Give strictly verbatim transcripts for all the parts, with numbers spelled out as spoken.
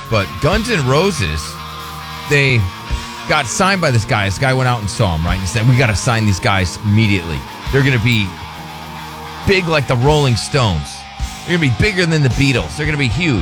but Guns N' Roses, they got signed by this guy. This guy went out and saw him, right? He said, we got to sign these guys immediately. They're going to be big like the Rolling Stones. They're going to be bigger than the Beatles. They're going to be huge.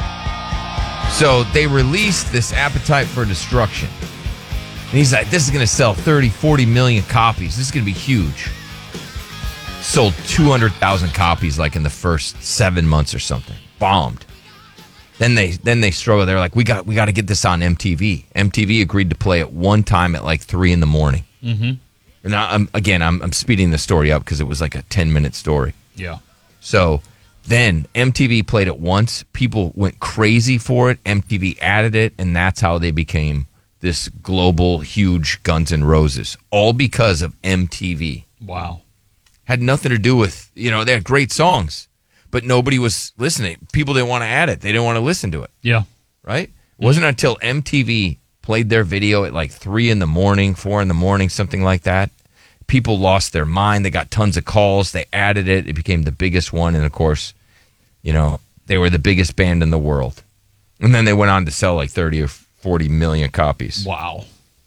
So they released this Appetite for Destruction. And he's like, this is going to sell thirty, forty million copies. This is going to be huge. Sold two hundred thousand copies like in the first seven months or something. Bombed. Then they then they struggled. They're like, we got we got to get this on M T V. M T V agreed to play it one time at like three in the morning. Mm-hmm. And I, I'm, again, I'm, I'm speeding the story up because it was like a ten-minute story. Yeah. So then M T V played it once. People went crazy for it. M T V added it, and that's how they became this global, huge Guns N' Roses. All because of M T V. Wow. Had nothing to do with, you know, they had great songs, but nobody was listening. People didn't want to add it. They didn't want to listen to it. Yeah. Right? It wasn't until M T V played their video at like three in the morning, four in the morning, something like that. People lost their mind. They got tons of calls. They added it. It became the biggest one. And, of course, you know, they were the biggest band in the world. And then they went on to sell like thirty or forty million copies. Wow.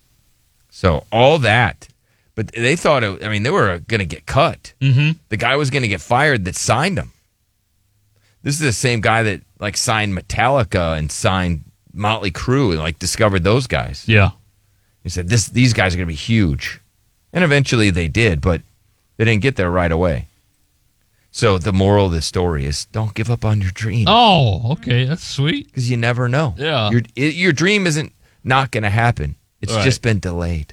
So all that. But they thought, it, I mean, they were going to get cut. Mm-hmm. The guy was going to get fired that signed them. This is the same guy that, like, signed Metallica and signed Motley Crue and, like, discovered those guys. Yeah. He said, "This, these guys are going to be huge." And eventually they did, but they didn't get there right away. So the moral of the story is don't give up on your dream. Oh, okay. That's sweet. Because you never know. Yeah. Your, it, your dream isn't not going to happen. It's Right. just been delayed.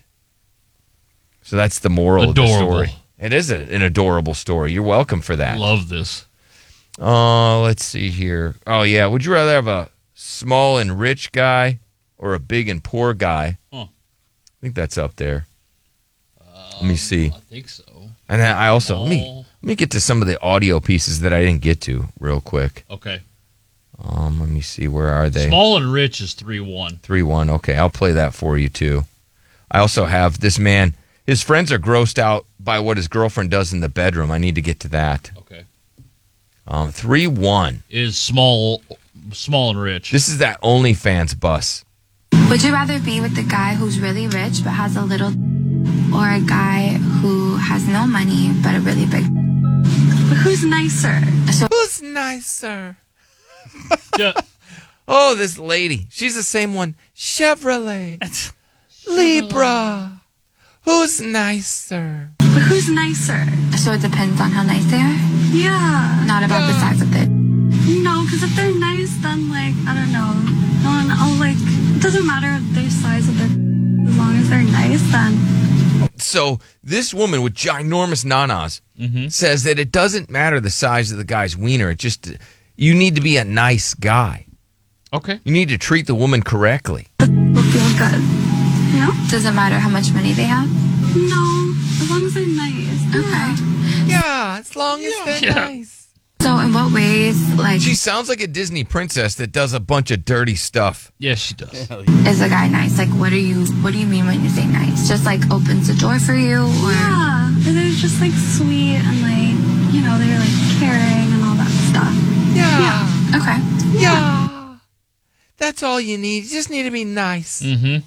So that's the moral Adorable. of the story. It is a, an adorable story. You're welcome for that. Love this. Oh, let's see here. Oh, yeah. Would you rather have a small and rich guy or a big and poor guy? Huh. I think that's up there. Let me see. I think so. And then I also, let me, Oh. let me get to some of the audio pieces that I didn't get to real quick. Okay. Um, let me see. Where are they? Small and rich is three one. three one. Okay, I'll play that for you, too. I also have this man. His friends are grossed out by what his girlfriend does in the bedroom. I need to get to that. Okay. Um, three one. Is small small and rich. This is that OnlyFans bus. Would you rather be with the guy who's really rich but has a little, or a guy who has no money but a really big? Who's nicer? So Who's nicer? Yeah. Oh, this lady. She's the same one. Chevrolet. Libra. Who's nicer? who's nicer? So it depends on how nice they are? Yeah. Not about the size of it. No, because if they're nice, then, like, I don't know. I'll, I'll, like, it doesn't matter their size of it. As long as they're nice, then. So this woman with ginormous nanas Mm-hmm. says that it doesn't matter the size of the guy's wiener. It just, you need to be a nice guy. Okay. You need to treat the woman correctly. Will feel good. You know? Does it matter how much money they have? No, as long as they're nice. Okay. Yeah, as long as they're Yeah. nice. So in what ways, like, She sounds like a Disney princess that does a bunch of dirty stuff. Yes, she does. is a guy nice? Like, what do you what do you mean when you say nice? Just like opens the door for you, or Yeah, they're just like sweet and like, you know, they're like caring and all that stuff. Yeah. okay. Yeah. That's all you need. You just need to be nice. Mm-hmm.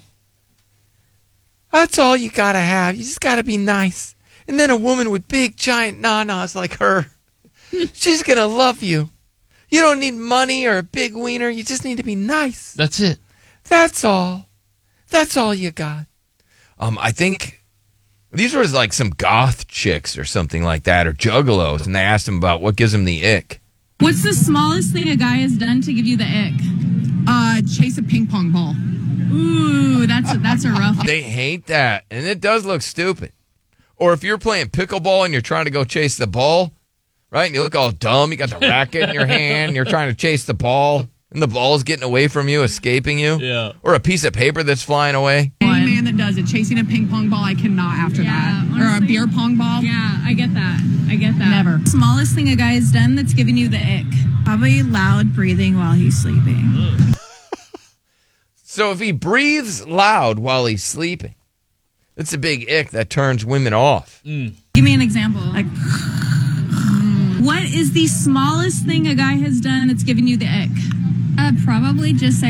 That's all you gotta have. You just gotta be nice. And then a woman with big, giant nanas like her, she's gonna love you. You don't need money or a big wiener. You just need to be nice. That's it. That's all. That's all you got. Um, I think these were like some goth chicks or something like that, or juggalos, and they asked them about what gives them the ick. What's the smallest thing a guy has done to give you the ick? Uh, chase a ping pong ball. Ooh, that's that's a rough. They hate that, and it does look stupid. Or if you're playing pickleball and you're trying to go chase the ball, right? And you look all dumb. You got the racket in your hand. And you're trying to chase the ball, and the ball's getting away from you, escaping you. Yeah. Or a piece of paper that's flying away. Any man that does it, chasing a ping pong ball, I cannot after Yeah, that. Or a honestly. beer pong ball. Yeah, I get that. I get that. Never. Smallest thing a guy has done that's given you the ick. Probably loud breathing while he's sleeping. So if he breathes loud while he's sleeping, it's a big ick that turns women off. Give me an example. Like, what is the smallest thing a guy has done that's given you the ick? Uh, probably just